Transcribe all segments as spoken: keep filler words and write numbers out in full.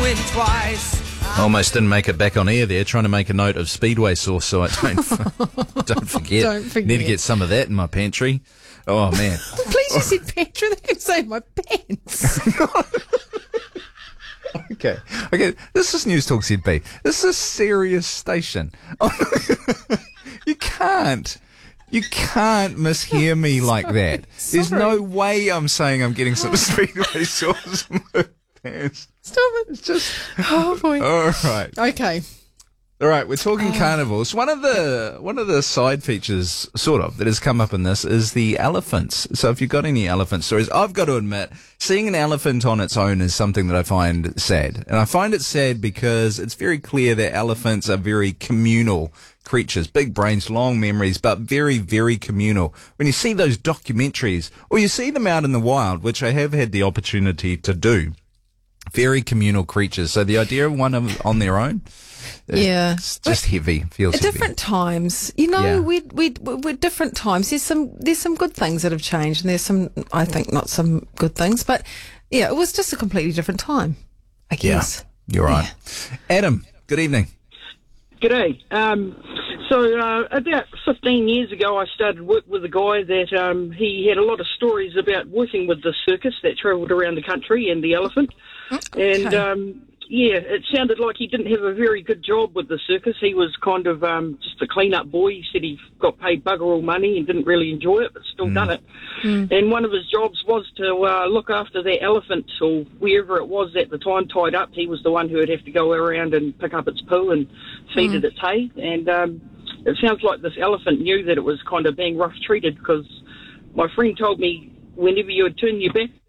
win twice. Almost didn't make it back on air there, trying to make a note of Speedway sauce so I don't, don't forget. Don't forget. Need to get some of that in my pantry. Oh, man. Please, you said pantry. They can say my pants. Okay. Okay. This is News Talk Z B. This is a serious station. You can't. You can't mishear me like that. There's no way I'm saying I'm getting some Speedway sauce in my pants. Stop it. It's just... Oh, boy. All right. Okay. All right, we're talking carnivals. One of the one of the side features, sort of, that has come up in this is the elephants. So if you've got any elephant stories, I've got to admit, seeing an elephant on its own is something that I find sad. And I find it sad because it's very clear that elephants are very communal creatures, big brains, long memories, but very, very communal. When you see those documentaries, or you see them out in the wild, which I have had the opportunity to do, very communal creatures. So the idea of one of, on their own, Yeah, it's just heavy. Feels at heavy. different times, you know, Yeah. we we we're different times. There's some there's some good things that have changed, and there's some I think not some good things, but yeah, it was just a completely different time, I guess. Yeah, you're right. Adam, good evening. G'day. Um, so uh, about fifteen years ago, I started work with a guy that um, he had a lot of stories about working with the circus that travelled around the country and the elephant. Okay. And um, yeah, it sounded like he didn't have a very good job with the circus. He was kind of um, just a clean-up boy. He said he got paid bugger all money and didn't really enjoy it, but still done it. Mm. And one of his jobs was to uh, look after that elephant, or wherever it was at the time tied up. He was the one who would have to go around and pick up its poo and feed Mm. it its hay. And um, it sounds like this elephant knew that it was kind of being rough treated, because my friend told me whenever you would turn your back.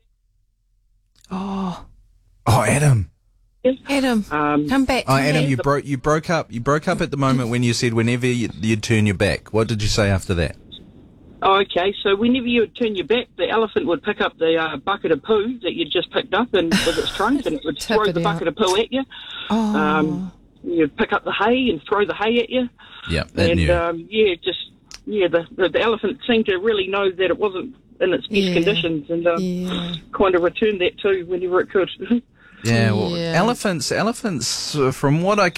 Oh, Oh, Adam. Adam, Um, come back. Oh, to Adam, me. you broke. You broke up. You broke up at the moment when you said whenever you, you'd turn your back. What did you say after that? Oh, okay. So whenever you would turn your back, the elephant would pick up the uh, bucket of poo that you'd just picked up and with its trunk, and it would Tip throw it the bucket out. of poo at you. Oh, Um, you'd pick up the hay and throw the hay at you. Yeah, that and knew. um, yeah, just yeah, the, the the elephant seemed to really know that it wasn't in its best Yeah. conditions, and uh, yeah. kind of returned that too whenever it could. Yeah, well, Yeah. elephants. Elephants. uh, From what I